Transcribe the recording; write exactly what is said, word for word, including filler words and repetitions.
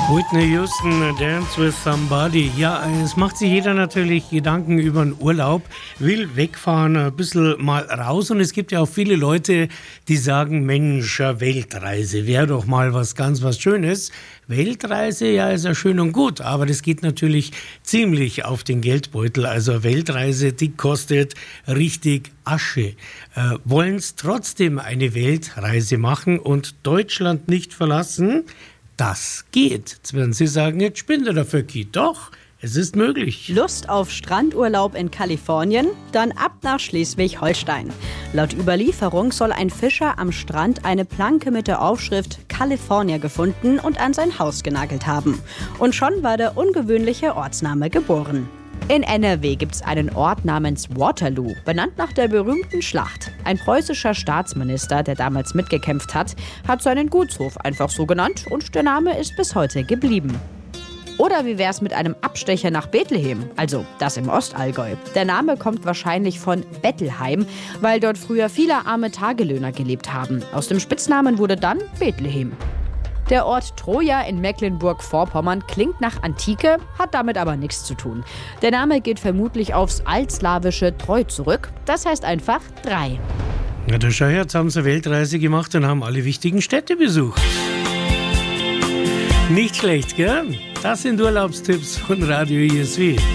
Whitney Houston, Dance with Somebody. Ja, es macht sich jeder natürlich Gedanken über den Urlaub, will wegfahren, ein bisschen mal raus. Und es gibt ja auch viele Leute, die sagen, Mensch, eine Weltreise wäre doch mal was ganz was Schönes. Weltreise, ja, ist ja schön und gut, aber das geht natürlich ziemlich auf den Geldbeutel. Also eine Weltreise, die kostet richtig Asche. Äh, wollen es trotzdem eine Weltreise machen und Deutschland nicht verlassen? Das geht. Jetzt werden Sie sagen, jetzt spinnt der Vöcki. Doch, es ist möglich. Lust auf Strandurlaub in Kalifornien? Dann ab nach Schleswig-Holstein. Laut Überlieferung soll ein Fischer am Strand eine Planke mit der Aufschrift California gefunden und an sein Haus genagelt haben. Und schon war der ungewöhnliche Ortsname geboren. In N R W gibt's einen Ort namens Waterloo, benannt nach der berühmten Schlacht. Ein preußischer Staatsminister, der damals mitgekämpft hat, hat seinen Gutshof einfach so genannt und der Name ist bis heute geblieben. Oder wie wär's mit einem Abstecher nach Bethlehem, also das im Ostallgäu. Der Name kommt wahrscheinlich von Bettelheim, weil dort früher viele arme Tagelöhner gelebt haben. Aus dem Spitznamen wurde dann Bethlehem. Der Ort Troja in Mecklenburg-Vorpommern klingt nach Antike, hat damit aber nichts zu tun. Der Name geht vermutlich aufs altslawische Treu zurück. Das heißt einfach drei. Ja, der schau her, jetzt haben sie eine Weltreise gemacht und haben alle wichtigen Städte besucht. Nicht schlecht, gell? Das sind Urlaubstipps von Radio I S W.